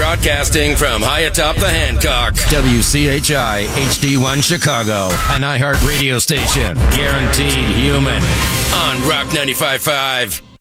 Broadcasting from high atop the Hancock. WCHI HD1 Chicago, an iHeart radio station. Guaranteed human. On Rock 95.5.